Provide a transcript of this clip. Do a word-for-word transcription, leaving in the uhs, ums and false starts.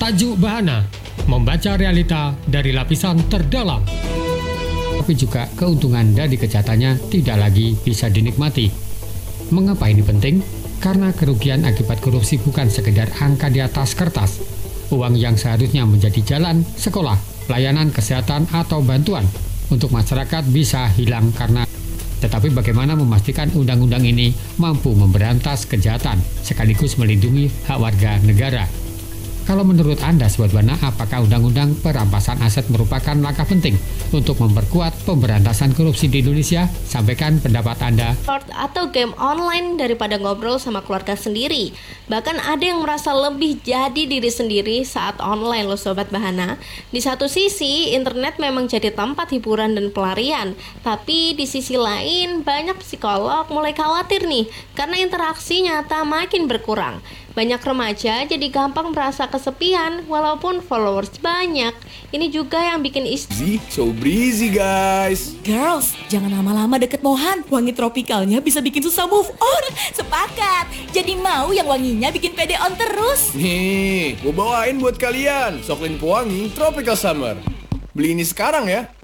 Tajuk Bahana, membaca realita dari lapisan terdalam. Tapi juga keuntungan dari kejahatannya tidak lagi bisa dinikmati. Mengapa ini penting? Karena kerugian akibat korupsi bukan sekedar angka di atas kertas. Uang yang seharusnya menjadi jalan, sekolah, layanan kesehatan atau bantuan untuk masyarakat bisa hilang karena. Tetapi bagaimana memastikan undang-undang ini mampu memberantas kejahatan sekaligus melindungi hak warga negara? Kalau menurut Anda, Sobat Bahana, apakah Undang-Undang Perampasan Aset merupakan langkah penting untuk memperkuat pemberantasan korupsi di Indonesia? Sampaikan pendapat Anda. Atau game online daripada ngobrol sama keluarga sendiri. Bahkan ada yang merasa lebih jadi diri sendiri saat online loh Sobat Bahana. Di satu sisi, internet memang jadi tempat hiburan dan pelarian. Tapi di sisi lain, banyak psikolog mulai khawatir nih, karena interaksi nyata makin berkurang. Banyak remaja jadi gampang merasa kesepian walaupun followers banyak. Ini juga yang bikin istri. So breezy guys. Girls, jangan lama-lama deket Mohan. Wangi tropikalnya bisa bikin susah move on. Sepakat. Jadi mau yang wanginya bikin pede on terus. Nih, gue bawain buat kalian Soklin Pewangi Tropical Summer. Beli ini sekarang ya.